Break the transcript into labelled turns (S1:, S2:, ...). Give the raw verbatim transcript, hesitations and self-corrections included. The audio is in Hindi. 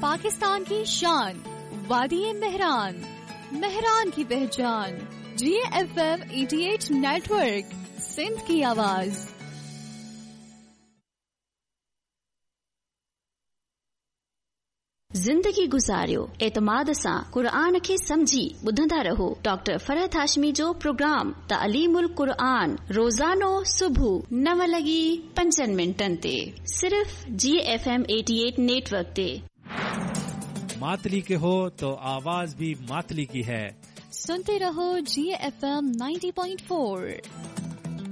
S1: पाकिस्तान की शान, वादी मेहरान, मेहरान की पहचान, जी एफ एम अठासी नेटवर्क, सिंध की आवाज।
S2: ज़िंदगी गुज़ारियो एतमाद सां क़ुरान खे समझी ॿुधंदा रहो। डॉक्टर फरहत हाशमी जो प्रोग्राम तालीमुल क़ुरान रोज़ानो सुबुह नव लॻी पंजनि मिंटनि ते सिर्फ़ जी एफ एम अठासी नेटवर्क ते।
S3: मातली के हो तो आवाज भी मातली की है।
S1: सुनते रहो जी एफ एम नब्बे पॉइंट चार।